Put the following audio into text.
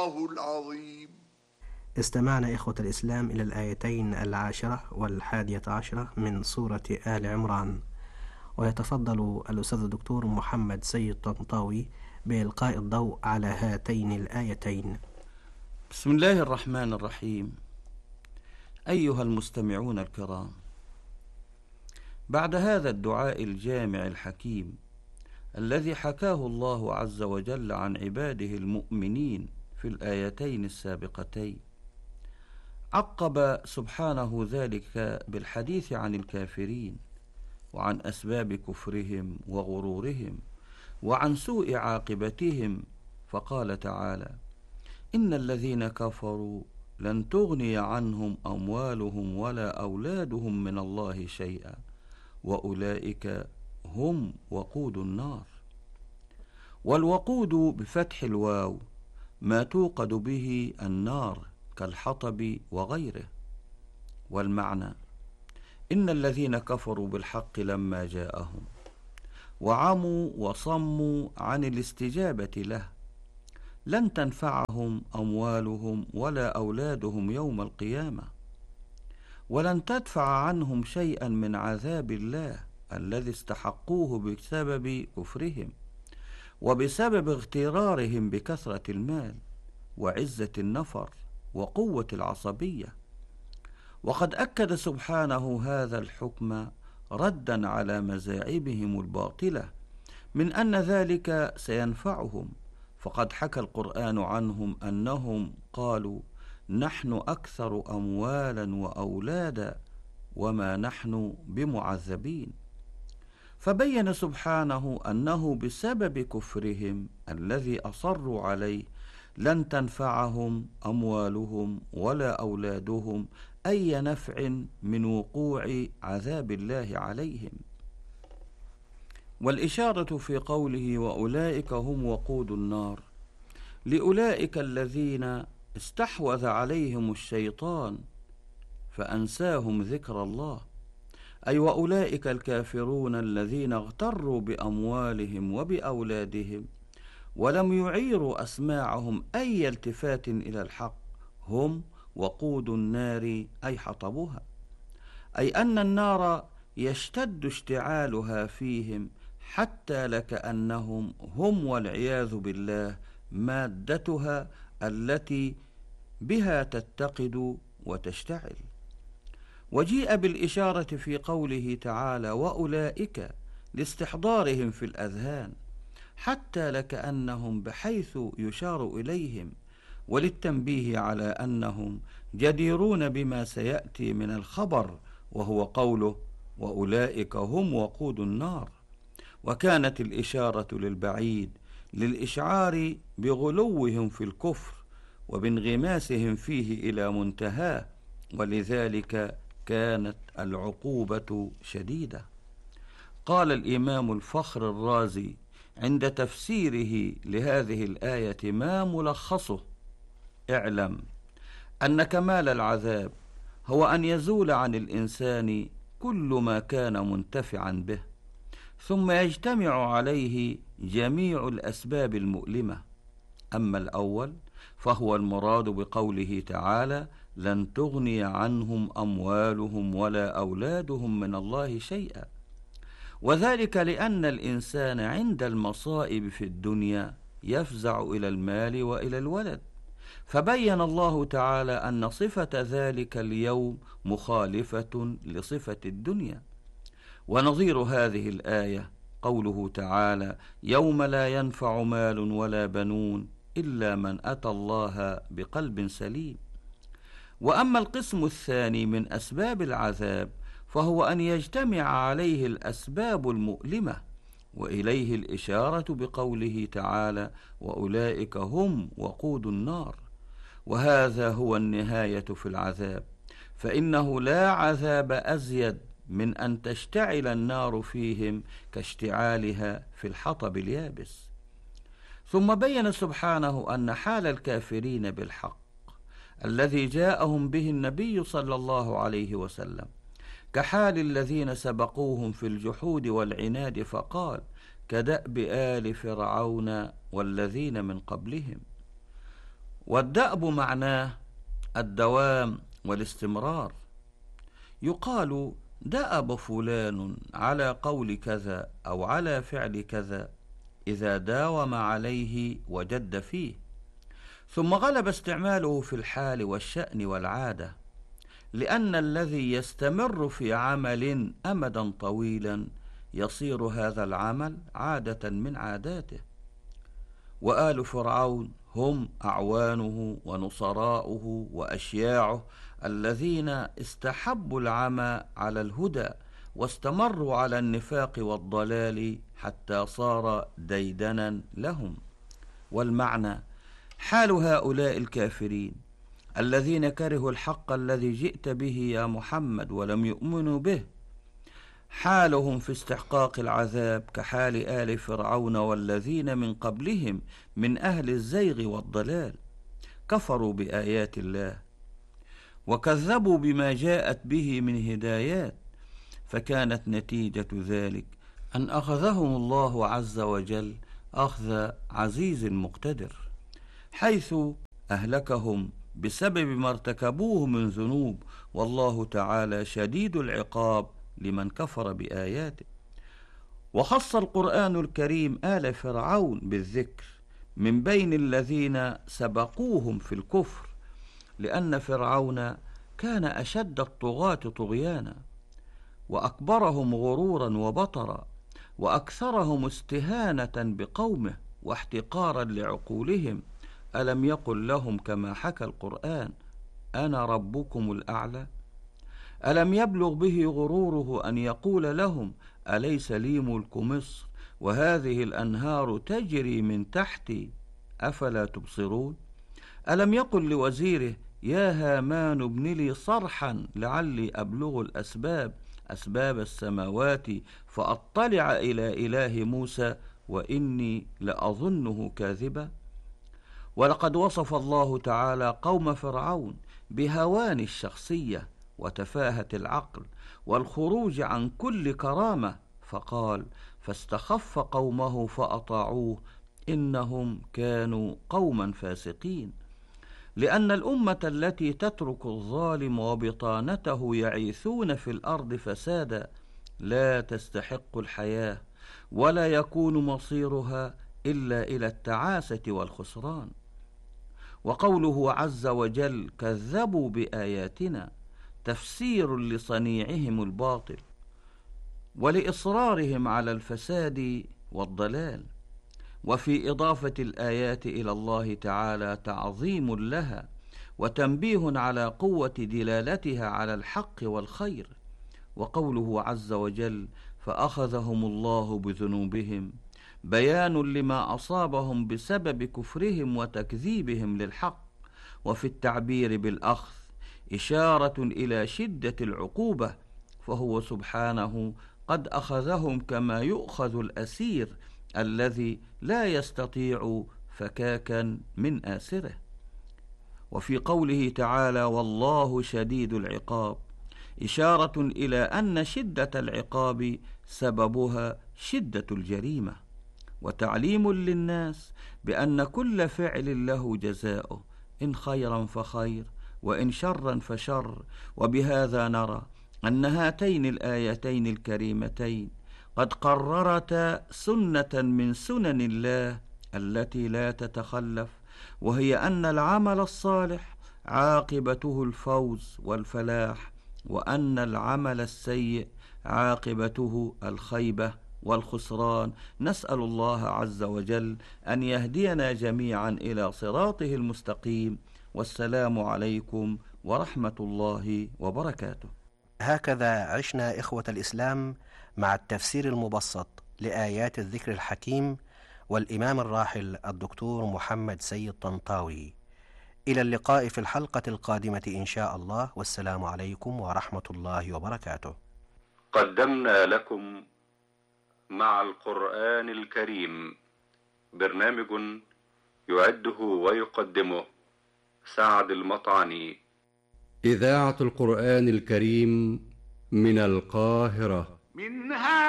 العظيم. استمعنا إخوة الإسلام إلى الآيتين 10 و11 من سورة آل عمران، ويتفضل الأستاذ الدكتور محمد سيد طنطاوي بإلقاء الضوء على هاتين الآيتين. بسم الله الرحمن الرحيم. أيها المستمعون الكرام، بعد هذا الدعاء الجامع الحكيم الذي حكاه الله عز وجل عن عباده المؤمنين في الآيتين السابقتين، عقب سبحانه ذلك بالحديث عن الكافرين وعن أسباب كفرهم وغرورهم وعن سوء عاقبتهم، فقال تعالى: إن الذين كفروا لن تغني عنهم أموالهم ولا أولادهم من الله شيئا وأولئك هم وقود النار. والوقود بفتح الواو ما توقد به النار كالحطب وغيره. والمعنى: إن الذين كفروا بالحق لما جاءهم وعموا وصموا عن الاستجابة له لن تنفعهم أموالهم ولا أولادهم يوم القيامة، ولن تدفع عنهم شيئا من عذاب الله الذي استحقوه بسبب كفرهم وبسبب اغترارهم بكثرة المال وعزة النفر وقوة العصبية. وقد أكد سبحانه هذا الحكم ردا على مزاعمهم الباطلة من أن ذلك سينفعهم، فقد حكى القرآن عنهم أنهم قالوا: نحن أكثر أموالا وأولادا وما نحن بمعذبين. فبين سبحانه أنه بسبب كفرهم الذي أصروا عليه لن تنفعهم أموالهم ولا أولادهم أي نفع من وقوع عذاب الله عليهم. والإشارة في قوله وأولئك هم وقود النار لأولئك الذين استحوذ عليهم الشيطان فأنساهم ذكر الله، أي وأولئك الكافرون الذين اغتروا بأموالهم وبأولادهم ولم يعيروا أسماعهم أي التفات إلى الحق، هم وقود النار أي حطبها، أي أن النار يشتد اشتعالها فيهم حتى لكأنهم هم والعياذ بالله مادتها التي بها تتقد وتشتعل. وجيء بالإشارة في قوله تعالى وأولئك لاستحضارهم في الأذهان حتى لكأنهم بحيث يشار إليهم، وللتنبيه على أنهم جديرون بما سيأتي من الخبر، وهو قوله وأولئك هم وقود النار. وكانت الإشارة للبعيد للإشعار بغلوهم في الكفر وبانغماسهم فيه إلى منتهاه، ولذلك كانت العقوبة شديدة. قال الإمام الفخر الرازي عند تفسيره لهذه الآية ما ملخصه: اعلم أن كمال العذاب هو أن يزول عن الإنسان كل ما كان منتفعا به، ثم يجتمع عليه جميع الأسباب المؤلمة. أما الأول فهو المراد بقوله تعالى لن تغني عنهم أموالهم ولا أولادهم من الله شيئا، وذلك لأن الإنسان عند المصائب في الدنيا يفزع إلى المال وإلى الولد، فبين الله تعالى أن صفة ذلك اليوم مخالفة لصفة الدنيا. ونظير هذه الآية قوله تعالى يوم لا ينفع مال ولا بنون إلا من أتى الله بقلب سليم. وأما القسم الثاني من أسباب العذاب فهو أن يجتمع عليه الأسباب المؤلمة، وإليه الإشارة بقوله تعالى وأولئك هم وقود النار. وهذا هو النهاية في العذاب، فإنه لا عذاب أزيد من أن تشتعل النار فيهم كاشتعالها في الحطب اليابس. ثم بين سبحانه أن حال الكافرين بالحق الذي جاءهم به النبي صلى الله عليه وسلم كحال الذين سبقوهم في الجحود والعناد، فقال كدأب آل فرعون والذين من قبلهم. والدأب معناه الدوام والاستمرار. يقال دأب فلان على قول كذا أو على فعل كذا إذا داوم عليه وجد فيه، ثم غلب استعماله في الحال والشأن والعادة، لأن الذي يستمر في عمل أمدا طويلا يصير هذا العمل عادة من عاداته. وآل فرعون هم أعوانه ونصراؤه وأشياعه الذين استحبوا العمى على الهدى واستمروا على النفاق والضلال حتى صار ديدنا لهم. والمعنى حال هؤلاء الكافرين الذين كرهوا الحق الذي جئت به يا محمد ولم يؤمنوا به، حالهم في استحقاق العذاب كحال آل فرعون والذين من قبلهم من أهل الزيغ والضلال، كفروا بآيات الله وكذبوا بما جاءت به من هدايات، فكانت نتيجة ذلك أن أخذهم الله عز وجل أخذ عزيز مقتدر، حيث أهلكهم بسبب ما ارتكبوه من ذنوب، والله تعالى شديد العقاب لمن كفر بآياته. وخص القرآن الكريم آل فرعون بالذكر من بين الذين سبقوهم في الكفر، لأن فرعون كان أشد الطغاة طغيانا، وأكبرهم غرورا وبطرا، وأكثرهم استهانة بقومه واحتقارا لعقولهم. ألم يقل لهم كما حكى القرآن أنا ربكم الأعلى؟ ألم يبلغ به غروره أن يقول لهم أليس لي ملك مصر وهذه الأنهار تجري من تحتي أفلا تبصرون؟ ألم يقل لوزيره يا هامان ابن لي صرحا لعلي أبلغ أسباب السماوات فأطلع إلى إله موسى وإني لأظنه كاذبا؟ ولقد وصف الله تعالى قوم فرعون بهوان الشخصية وتفاهة العقل والخروج عن كل كرامة، فقال فاستخف قومه فأطاعوه إنهم كانوا قوما فاسقين. لأن الأمة التي تترك الظالم وبطانته يعيثون في الأرض فسادا لا تستحق الحياة، ولا يكون مصيرها إلا إلى التعاسة والخسران. وقوله عز وجل كذبوا بآياتنا تفسير لصنيعهم الباطل ولإصرارهم على الفساد والضلال، وفي إضافة الآيات إلى الله تعالى تعظيم لها وتنبيه على قوة دلالتها على الحق والخير. وقوله عز وجل فأخذهم الله بذنوبهم بيان لما أصابهم بسبب كفرهم وتكذيبهم للحق، وفي التعبير بالأخذ إشارة إلى شدة العقوبة، فهو سبحانه قد أخذهم كما يؤخذ الأسير الذي لا يستطيع فكاكا من آسره. وفي قوله تعالى والله شديد العقاب إشارة إلى أن شدة العقاب سببها شدة الجريمة، وتعليم للناس بأن كل فعل له جزاؤه، إن خيرا فخير وإن شرا فشر. وبهذا نرى أن هاتين الآيتين الكريمتين قد قررتا سنة من سنن الله التي لا تتخلف، وهي أن العمل الصالح عاقبته الفوز والفلاح، وأن العمل السيء عاقبته الخيبة والخسران. نسأل الله عز وجل أن يهدينا جميعا إلى صراطه المستقيم، والسلام عليكم ورحمة الله وبركاته. هكذا عشنا إخوة الإسلام مع التفسير المبسط لآيات الذكر الحكيم والإمام الراحل الدكتور محمد سيد طنطاوي. إلى اللقاء في الحلقة القادمة إن شاء الله، والسلام عليكم ورحمة الله وبركاته. قدمنا لكم مع القرآن الكريم برنامج يعده ويقدمه سعد المطعني. إذاعة القرآن الكريم من القاهرة. منها